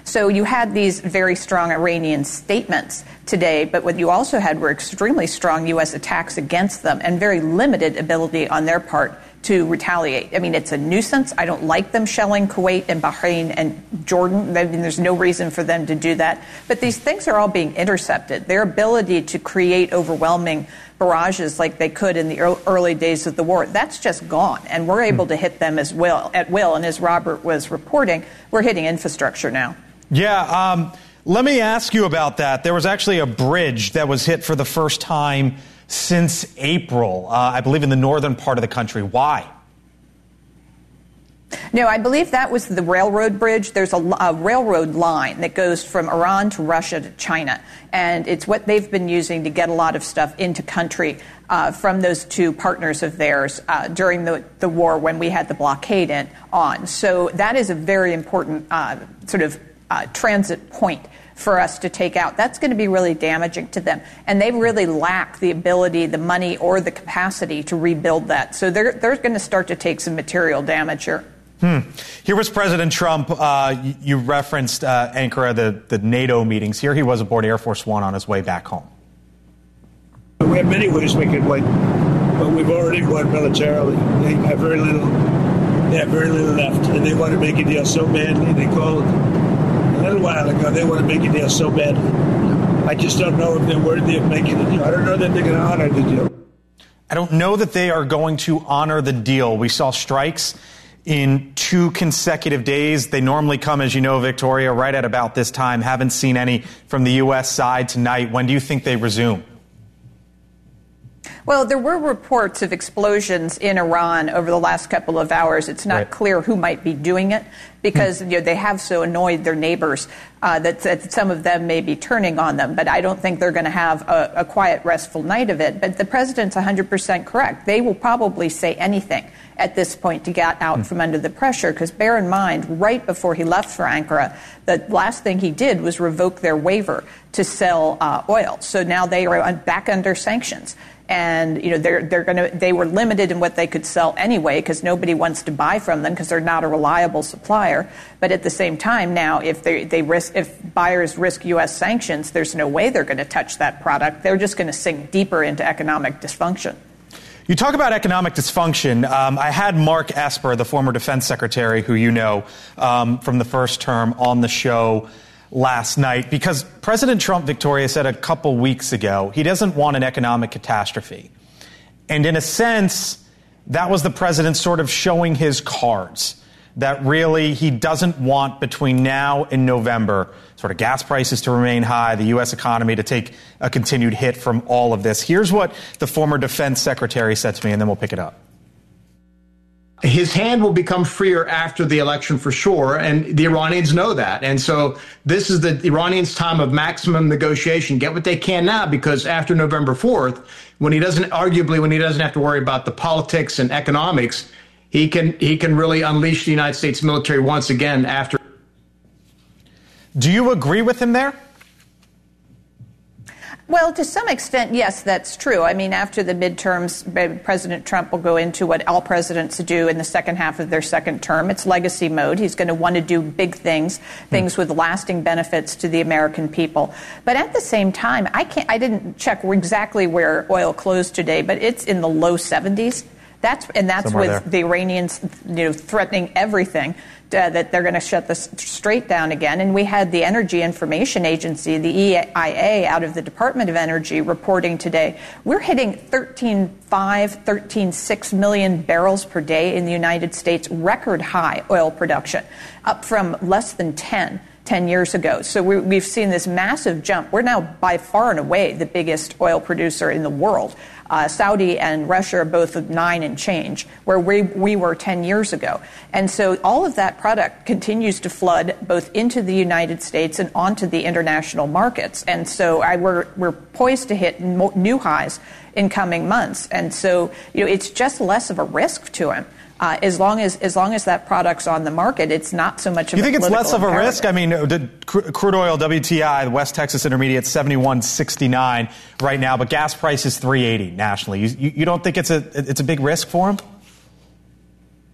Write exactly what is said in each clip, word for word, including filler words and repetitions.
So you had these very strong Iranian statements today, but what you also had were extremely strong U S attacks against them and very limited ability on their part to retaliate. I mean, it's a nuisance. I don't like them shelling Kuwait and Bahrain and Jordan. I mean, there's no reason for them to do that. But these things are all being intercepted. Their ability to create overwhelming barrages like they could in the early days of the war, that's just gone. And we're able to hit them as will, at will. And as Robert was reporting, we're hitting infrastructure now. Yeah. Um, let me ask you about that. There was actually a bridge that was hit for the first time since April, uh, I believe in the northern part of the country. Why? No, I believe that was the railroad bridge. There's a, a railroad line that goes from Iran to Russia to China, and it's what they've been using to get a lot of stuff into country uh, from those two partners of theirs uh, during the, the war when we had the blockade in, on. So that is a very important uh, sort of uh, transit point for us to take out. That's going to be really damaging to them. And they really lack the ability, the money, or the capacity to rebuild that. So they're, they're going to start to take some material damage here. Hmm. Here was President Trump. Uh, you, you referenced uh, Ankara, the, the NATO meetings. Here he was aboard Air Force One on his way back home. We have many ways we could win, but we've already won militarily. They have very little, they have very little left, and they want to make a deal so badly. They called a little while ago, they want to make a deal so badly. I just don't know if they're worthy of making a deal. I don't know that they're going to honor the deal. I don't know that they are going to honor the deal. We saw strikes in two consecutive days. They normally come, as you know, Victoria, right at about this time. Haven't seen any from the U S side tonight. When do you think they resume? Well, there were reports of explosions in Iran over the last couple of hours. It's not right. clear who might be doing it because you know, they have so annoyed their neighbors uh, that, that some of them may be turning on them. But I don't think they're going to have a, a quiet, restful night of it. But the president's one hundred percent correct. They will probably say anything at this point to get out mm. from under the pressure, because bear in mind, right before he left for Ankara, the last thing he did was revoke their waiver to sell uh, oil. So now they are back under sanctions. And, you know, they're, they're going to, they were limited in what they could sell anyway because nobody wants to buy from them because they're not a reliable supplier. But at the same time now, if they, they risk, if buyers risk U S sanctions, there's no way they're going to touch that product. They're just going to sink deeper into economic dysfunction. You talk about economic dysfunction. Um, I had Mark Esper, the former defense secretary, who you know um, from the first term, on the show last night because President Trump, Victoria, said a couple weeks ago he doesn't want an economic catastrophe. And in a sense, that was the president sort of showing his cards that really he doesn't want between now and November sort of gas prices to remain high, the U S economy to take a continued hit from all of this. Here's what the former defense secretary said to me, and then we'll pick it up. His hand will become freer after the election for sure, and the Iranians know that. And so this is the Iranians' time of maximum negotiation. Get what they can now, because after November fourth, when he doesn't, arguably, when he doesn't have to worry about the politics and economics, he can he can really unleash the United States military once again after. Do you agree with him there? Well, to some extent, yes, that's true. I mean, after the midterms, President Trump will go into what all presidents do in the second half of their second term. It's legacy mode. He's going to want to do big things, things with lasting benefits to the American people. But at the same time, I can't, I didn't check exactly where oil closed today, but it's in the low seventies. That's, and that's Somewhere with there. The Iranians, you know, threatening everything. Uh, that they're going to shut this straight down again. And we had the Energy Information Agency, the E I A, out of the Department of Energy reporting today, we're hitting thirteen point five, thirteen point six million barrels per day in the United States, record high oil production, up from less than ten, ten years ago. So we, we've seen this massive jump. We're now by far and away the biggest oil producer in the world. Uh, Saudi and Russia are both at nine and change, where we, we were ten years ago. And so all of that product continues to flood both into the United States and onto the international markets. And so I, we're, we're poised to hit mo- new highs in coming months. And so, you know, it's just less of a risk to him. Uh, as long as as long as that product's on the market, it's not so much of a political imperative. You think it's less of a risk? I mean, the crude oil W T I, the West Texas Intermediate, seventy-one sixty-nine right now, but gas price is three eighty nationally. You, you, you don't think it's a it's a big risk for him?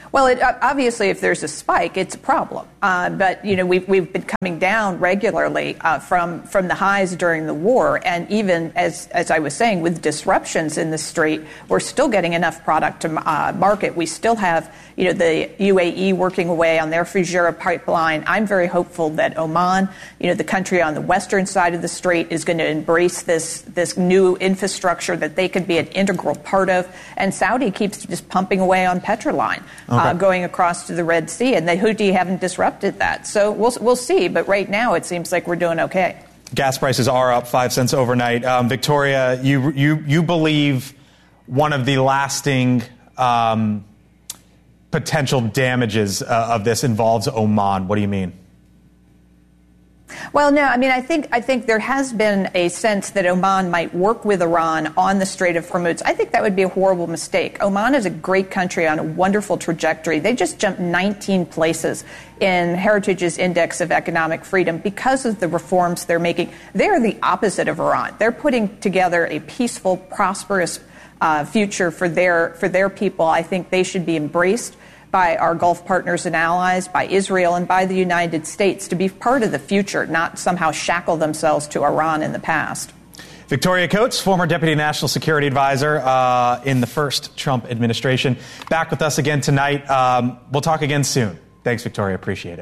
Well, it, obviously, if there's a spike, it's a problem. Uh, but, you know, we've, we've been coming down regularly uh, from, from the highs during the war. And even, as, as I was saying, with disruptions in the Strait, we're still getting enough product to uh, market. We still have, you know, the U A E working away on their Fujairah pipeline. I'm very hopeful that Oman, you know, the country on the western side of the Strait, is going to embrace this, this new infrastructure that they could be an integral part of. And Saudi keeps just pumping away on Petroline. Okay. Uh, going across to the Red Sea, and the Houthi haven't disrupted that. So we'll we'll see. But right now, it seems like we're doing okay. Gas prices are up five cents overnight. Um, Victoria, you you you believe one of the lasting um, potential damages uh, of this involves Oman. What do you mean? Well, no, I mean, I think I think there has been a sense that Oman might work with Iran on the Strait of Hormuz. I think that would be a horrible mistake. Oman is a great country on a wonderful trajectory. They just jumped nineteen places in Heritage's Index of Economic Freedom because of the reforms they're making. They're the opposite of Iran. They're putting together a peaceful, prosperous uh, future for their for their people. I think they should be embraced by our Gulf partners and allies, by Israel, and by the United States to be part of the future, not somehow shackle themselves to Iran in the past. Victoria Coates, former Deputy National Security Advisor uh, in the first Trump administration, back with us again tonight. Um, we'll talk again soon. Thanks, Victoria. Appreciate it.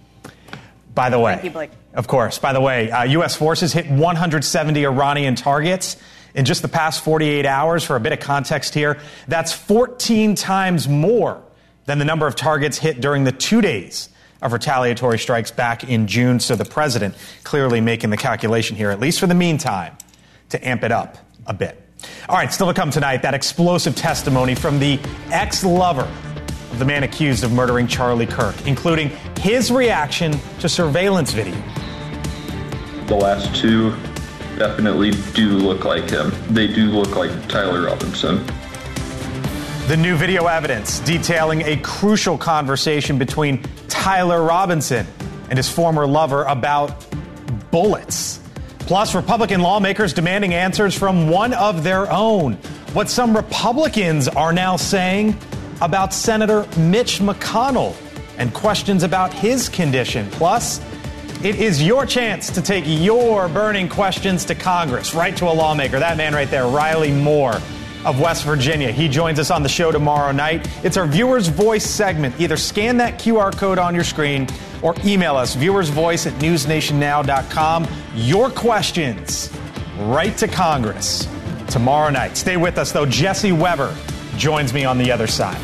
By the way, Thank you, Blake. Of course. By the way, uh, U S forces hit one hundred seventy Iranian targets in just the past forty-eight hours. For a bit of context here, that's fourteen times more than the number of targets hit during the two days of retaliatory strikes back in June. So the president clearly making the calculation here, at least for the meantime, to amp it up a bit. All right, still to come tonight, that explosive testimony from the ex-lover of the man accused of murdering Charlie Kirk, including his reaction to surveillance video. The last two definitely do look like him. They do look like Tyler Robinson. The new video evidence detailing a crucial conversation between Tyler Robinson and his former lover about bullets. Plus, Republican lawmakers demanding answers from one of their own. What some Republicans are now saying about Senator Mitch McConnell and questions about his condition. Plus, it is your chance to take your burning questions to Congress, right to a lawmaker. That man right there, Riley Moore of West Virginia. He joins us on the show tomorrow night. It's our Viewer's Voice segment. Either scan that Q R code on your screen or email us, viewersvoice at news nation now dot com. Your questions right to Congress tomorrow night. Stay with us, though. Jesse Weber joins me on the other side.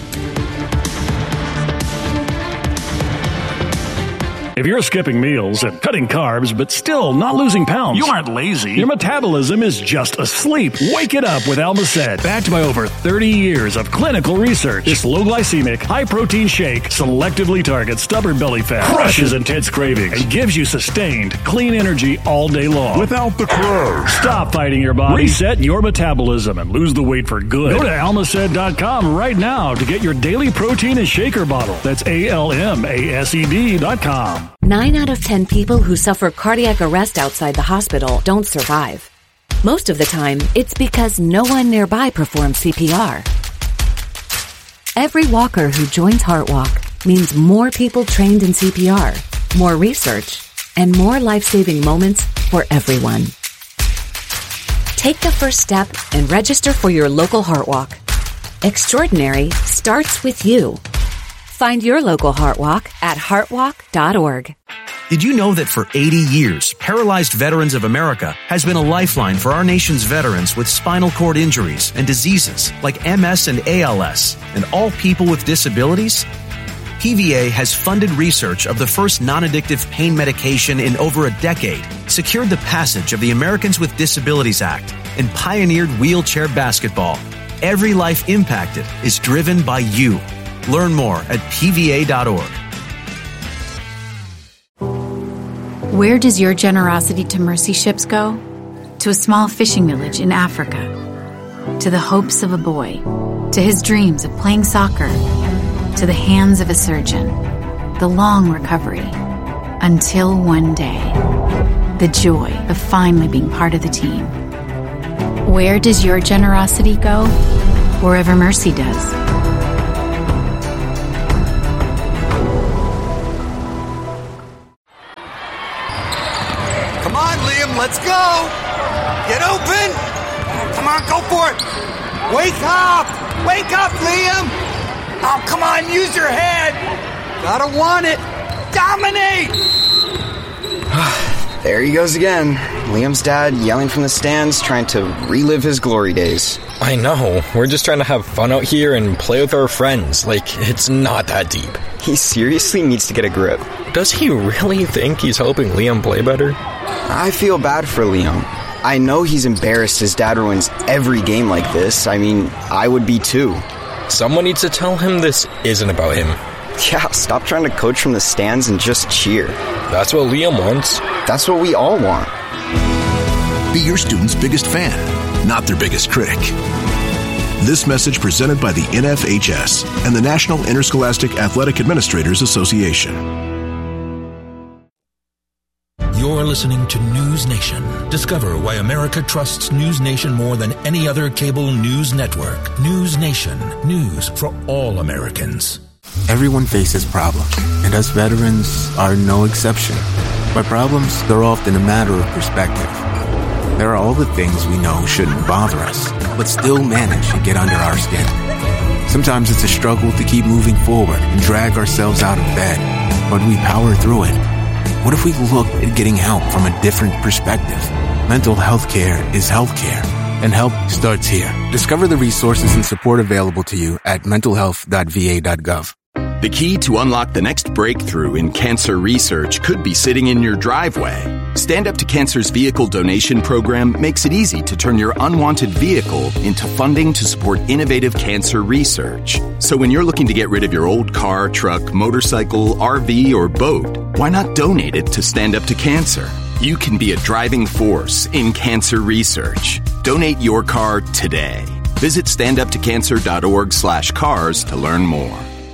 If you're skipping meals and cutting carbs but still not losing pounds, you aren't lazy. Your metabolism is just asleep. Wake it up with Almacet. Backed by over thirty years of clinical research, this low-glycemic, high-protein shake selectively targets stubborn belly fat, crushes intense cravings, and gives you sustained, clean energy all day long. Without the crows. Stop fighting your body. Reset your metabolism and lose the weight for good. Go to almacet dot com right now to get your daily protein and shaker bottle. That's A L M A S E D dot com. Nine out of ten people who suffer cardiac arrest outside the hospital don't survive. Most of the time, it's because no one nearby performs C P R. Every walker who joins HeartWalk means more people trained in C P R, more research, and more life-saving moments for everyone. Take the first step and register for your local HeartWalk. Extraordinary starts with you. Find your local HeartWalk at heart walk dot org. Did you know that for eighty years, Paralyzed Veterans of America has been a lifeline for our nation's veterans with spinal cord injuries and diseases like M S and A L S, and all people with disabilities? P V A has funded research of the first non-addictive pain medication in over a decade, secured the passage of the Americans with Disabilities Act, and pioneered wheelchair basketball. Every life impacted is driven by you. Learn more at P V A dot org. Where does your generosity to mercy ships go? To a small fishing village in Africa. To the hopes of a boy. To his dreams of playing soccer. To the hands of a surgeon. The long recovery. Until one day. The joy of finally being part of the team. Where does your generosity go? Wherever mercy does. on, Liam, let's go. Get open. Come on, go for it. Wake up. Wake up, Liam. Oh, come on, use your head. Gotta want it. Dominate. There he goes again. Liam's dad yelling from the stands, trying to relive his glory days. I know. We're just trying to have fun out here and play with our friends. Like, it's not that deep. He seriously needs to get a grip. Does he really think he's helping Liam play better? I feel bad for Liam. I know he's embarrassed his dad ruins every game like this. I mean, I would be too. Someone needs to tell him this isn't about him. Yeah, stop trying to coach from the stands and just cheer. That's what Liam wants. That's what we all want. Be your student's biggest fan, not their biggest critic. This message presented by the N F H S and the National Interscholastic Athletic Administrators Association. You're listening to News Nation. Discover why America trusts News Nation more than any other cable news network. News Nation. News for all Americans. Everyone faces problems, and us veterans are no exception. By problems, they're often a matter of perspective. There are all the things we know shouldn't bother us, but still manage to get under our skin. Sometimes it's a struggle to keep moving forward and drag ourselves out of bed, but we power through it. What if we look at getting help from a different perspective? Mental health care is health care, and help starts here. Discover the resources and support available to you at mental health dot v a dot gov. The key to unlock the next breakthrough in cancer research could be sitting in your driveway. Stand Up to Cancer's vehicle donation program makes it easy to turn your unwanted vehicle into funding to support innovative cancer research. So when you're looking to get rid of your old car, truck, motorcycle, R V, or boat, why not donate it to Stand Up to Cancer? You can be a driving force in cancer research. Donate your car today. Visit stand up to cancer dot org slash cars to learn more.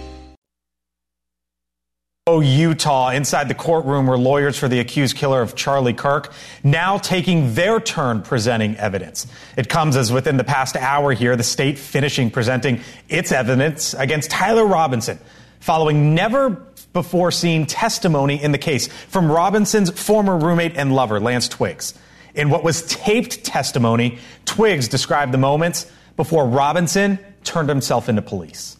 Utah, inside the courtroom were lawyers for the accused killer of Charlie Kirk, now taking their turn presenting evidence. It comes as within the past hour here, the state finishing presenting its evidence against Tyler Robinson, following never before seen testimony in the case from Robinson's former roommate and lover, Lance Twiggs. In what was taped testimony, Twiggs described the moments before Robinson turned himself into police.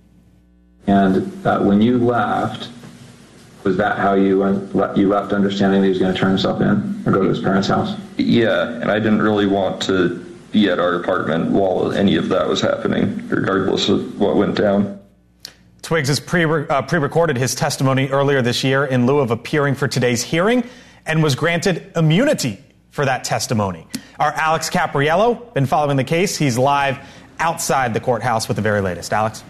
And uh, when you left, was that how you went, you left understanding that he was going to turn himself in or go to his parents' house? Yeah, and I didn't really want to be at our apartment while any of that was happening, regardless of what went down. Twiggs has pre, uh, pre-recorded his testimony earlier this year in lieu of appearing for today's hearing and was granted immunity for that testimony. Our Alex Capriello been following the case. He's live outside the courthouse with the very latest. Alex?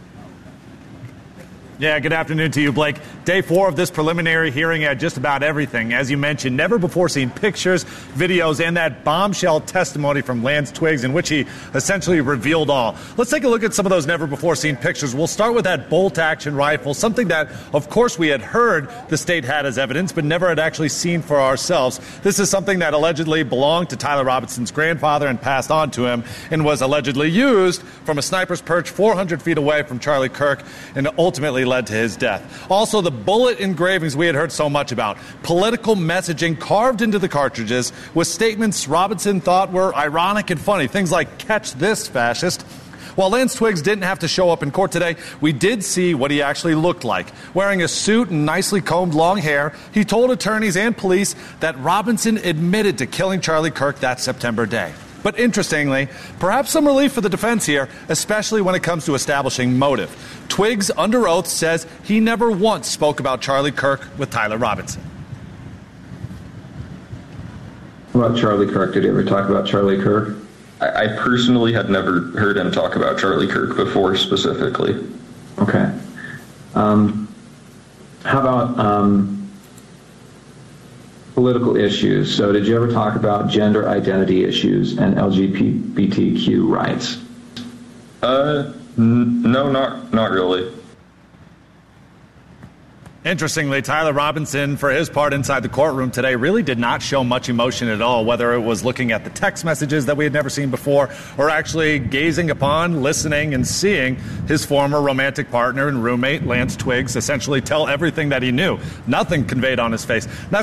Yeah, good afternoon to you, Blake. Day four of this preliminary hearing had just about everything. As you mentioned, never before seen pictures, videos, and that bombshell testimony from Lance Twiggs in which he essentially revealed all. Let's take a look at some of those never before seen pictures. We'll start with that bolt action rifle, something that, of course, we had heard the state had as evidence, but never had actually seen for ourselves. This is something that allegedly belonged to Tyler Robinson's grandfather and passed on to him and was allegedly used from a sniper's perch four hundred feet away from Charlie Kirk and ultimately led to his death. Also, the bullet engravings we had heard so much about. Political messaging carved into the cartridges with statements Robinson thought were ironic and funny. Things like, "Catch this, fascist." While Lance Twiggs didn't have to show up in court today, we did see what he actually looked like. Wearing a suit and nicely combed long hair, he told attorneys and police that Robinson admitted to killing Charlie Kirk that September day. But interestingly, perhaps some relief for the defense here, especially when it comes to establishing motive. Twiggs, under oath, says he never once spoke about Charlie Kirk with Tyler Robinson. About Charlie Kirk, did he ever talk about Charlie Kirk? I, I personally had never heard him talk about Charlie Kirk before specifically. Okay. Um, how about um, political issues? So did you ever talk about gender identity issues and L G B T Q rights? Uh, n- no, not not really. Interestingly, Tyler Robinson, for his part inside the courtroom today, really did not show much emotion at all, whether it was looking at the text messages that we had never seen before or actually gazing upon, listening, and seeing his former romantic partner and roommate, Lance Twiggs, essentially tell everything that he knew. Nothing conveyed on his face. Now,